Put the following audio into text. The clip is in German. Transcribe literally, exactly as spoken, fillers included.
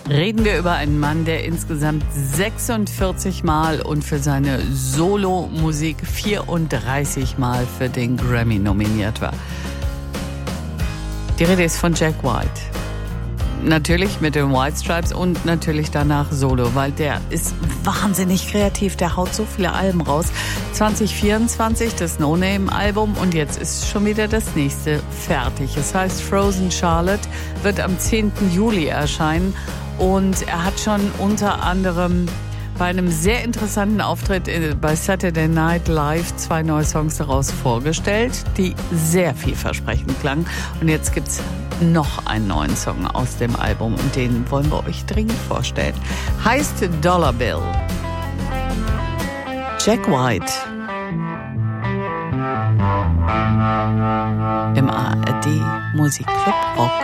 reden wir über einen Mann, der insgesamt sechsundvierzig Mal und für seine Solo-Musik vierunddreißig Mal für den Grammy nominiert war. Die Rede ist von Jack White. Natürlich mit den White Stripes und natürlich danach Solo, weil der ist wahnsinnig kreativ, der haut so viele Alben raus. zwanzig vierundzwanzig das No-Name-Album und jetzt ist schon wieder das nächste fertig. Es heißt Frozen Charlotte, wird am zehnten Juli erscheinen und er hat schon unter anderem bei einem sehr interessanten Auftritt bei Saturday Night Live zwei neue Songs daraus vorgestellt, die sehr vielversprechend klangen. Und jetzt gibt's noch einen neuen Song aus dem Album und den wollen wir euch dringend vorstellen. Heißt Dollar Bill. Jack White im A R D Musikclub Rock.